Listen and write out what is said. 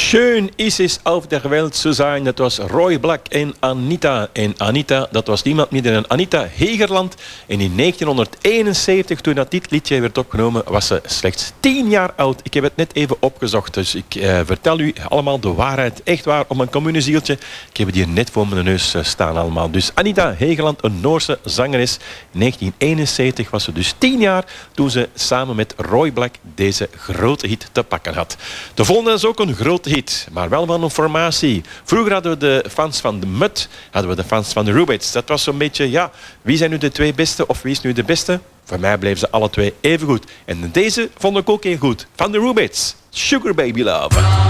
Schön is es auf der Welt zu zijn. Dat was Roy Black en Anita. En Anita, dat was niemand minder dan Anita Hegerland. En in 1971, toen dat dit liedje werd opgenomen, was ze slechts 10 jaar oud. Ik heb het net even opgezocht, dus ik vertel u allemaal de waarheid. Echt waar, om een communezieltje. Ik heb het hier net voor mijn neus staan allemaal. Dus Anita Hegerland, een Noorse zangeres. In 1971 was ze dus 10 jaar toen ze samen met Roy Black deze grote hit te pakken had. De volgende is ook een grote hit, maar wel van een formatie. Vroeger hadden we de fans van de Mud, hadden we de fans van de Rubettes. Dat was zo'n beetje, ja, wie zijn nu de twee beste of wie is nu de beste? Voor mij bleven ze alle twee even goed. En deze vond ik ook heel goed. Van de Rubettes, Sugar Baby Love.